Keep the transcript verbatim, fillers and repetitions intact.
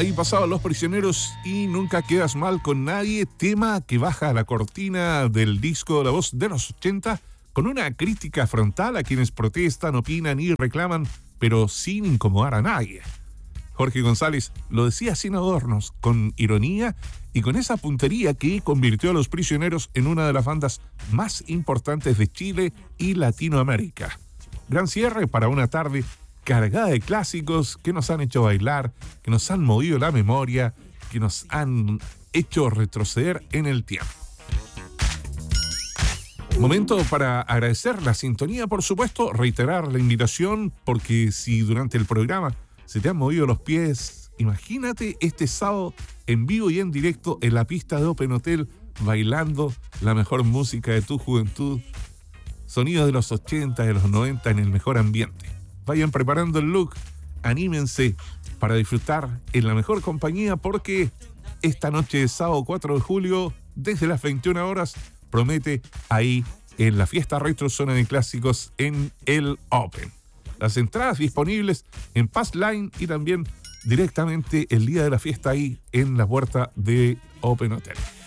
ahí pasaban Los Prisioneros y Nunca Quedas Mal con Nadie, tema que baja la cortina del disco La Voz de los ochenta, con una crítica frontal a quienes protestan, opinan y reclaman, pero sin incomodar a nadie. Jorge González lo decía sin adornos, con ironía y con esa puntería que convirtió a Los Prisioneros en una de las bandas más importantes de Chile y Latinoamérica. Gran cierre para una tarde cargada de clásicos que nos han hecho bailar, que nos han movido la memoria, que nos han hecho retroceder en el tiempo. Momento para agradecer la sintonía, por supuesto, reiterar la invitación, porque si durante el programa se te han movido los pies, imagínate este sábado en vivo y en directo en la pista de Open Hotel, bailando la mejor música de tu juventud, sonidos de los ochenta, de los noventa en el mejor ambiente. Vayan preparando el look, anímense para disfrutar en la mejor compañía, porque esta noche de sábado cuatro de julio, desde las veintiuna horas, promete ahí en la fiesta Retro Zona de Clásicos en el Open. Las entradas disponibles en Pass Line y también directamente el día de la fiesta ahí en la puerta de Open Hotel.